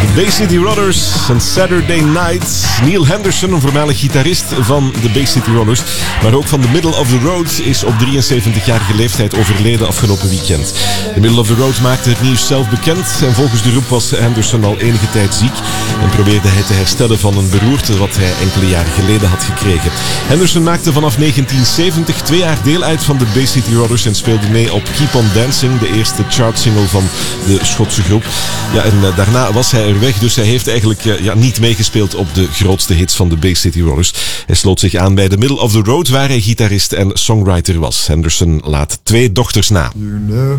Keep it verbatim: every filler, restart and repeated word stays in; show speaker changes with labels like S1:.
S1: Bay City Rollers en Saturday Night. Neil Henderson, een voormalig gitarist van de Bay City Rollers, maar ook van The Middle of the Road, is op drieënzeventigjarige leeftijd overleden afgelopen weekend. The Middle of the Road maakte het nieuws zelf bekend en volgens de groep was Henderson al enige tijd ziek en probeerde hij te herstellen van een beroerte wat hij enkele jaren geleden had gekregen. Henderson maakte vanaf negentien zeventig twee jaar deel uit van de Bay City Rollers en speelde mee op Keep on Dancing, de eerste chartsingle van de Schotse groep. Ja, en uh, daarna was hij er weg, dus hij heeft eigenlijk uh, ja, niet meegespeeld op de grootste hits van de Bay City Rollers. Hij sloot zich aan bij The Middle of the Road, waar hij gitarist en songwriter was. Henderson laat twee dochters na.
S2: You never